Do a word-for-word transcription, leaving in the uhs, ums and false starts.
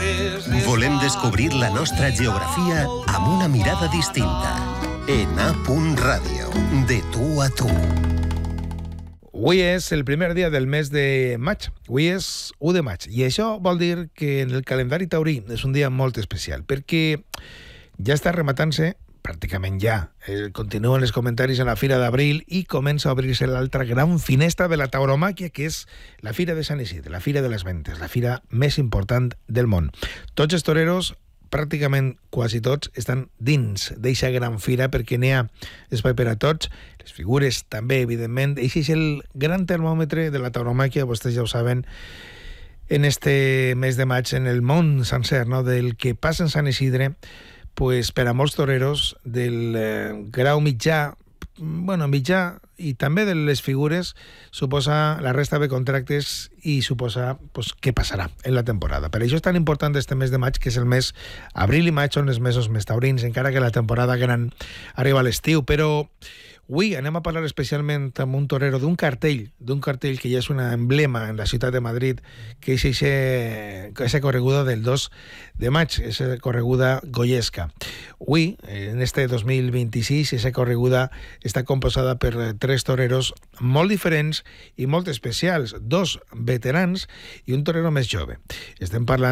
Volem descobrir la nostra geografia amb una mirada distinta. En A. Ràdio, de tu a tu. Avui és el primer dia del mes de maig. Avui és u de maig. I això vol dir que en el calendari taurí és un dia molt especial, perquè ja està rematant-se, pràcticament ja, eh, continuen els comentaris en la Fira d'Abril i comença a obrir-se l'altra gran finestra de la tauromàquia, que és la Fira de Sant Isidre, la Fira de les Ventes, la fira més important del món. Tots els toreros, pràcticament quasi tots, estan dins d'eixa gran fira perquè n'hi ha espai per a tots, les figures també, evidentment. Eixe és el gran termòmetre de la tauromàquia, vostès ja ho saben, en este mes de maig, en el món sencer, no? Del que passa en Sant Isidre, pues, per a molts toreros del eh, grau mitjà, bueno, mitjà, i també de les figures, suposa la resta de contractes i suposa pues, què passarà en la temporada. Per això és tan important este mes de maig, que és el mes abril i maig, són els mesos més taurins, encara que la temporada gran arriba a l'estiu. Però avui anem a parlar especialment amb un torero d'un cartell, d'un cartell que ja és un emblema en la ciutat de Madrid, que és aquesta correguda del dos de maig, aquesta correguda goyesca. Avui, en este dos mil vint-i-sis, aquesta correguda està composada per tres toreros molt diferents i molt especials, dos veterans i un torero més jove. Estem parlant